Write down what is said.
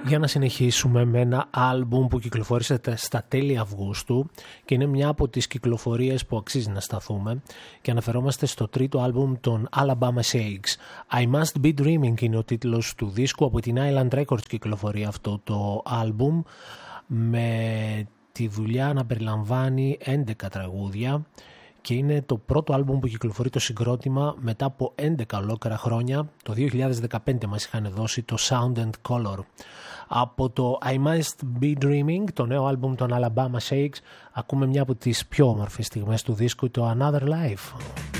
Για να συνεχίσουμε με ένα άλμπουμ που κυκλοφόρησε στα τέλη Αυγούστου και είναι μια από τις κυκλοφορίες που αξίζει να σταθούμε, και αναφερόμαστε στο τρίτο άλμπουμ των Alabama Shakes. I Must Be Dreaming είναι ο τίτλος του δίσκου. Από την Island Records κυκλοφορεί αυτό το άλμπουμ, με τη δουλειά να περιλαμβάνει 11 τραγούδια, και είναι το πρώτο άλμπουμ που κυκλοφορεί το συγκρότημα μετά από 11 ολόκληρα χρόνια. Το 2015 μας είχαν δώσει το Sound and Color. Από το I Must Be Dreaming, το νέο άλμπουμ των Alabama Shakes, ακούμε μια από τις πιο όμορφες στιγμές του δίσκου, το Another Life.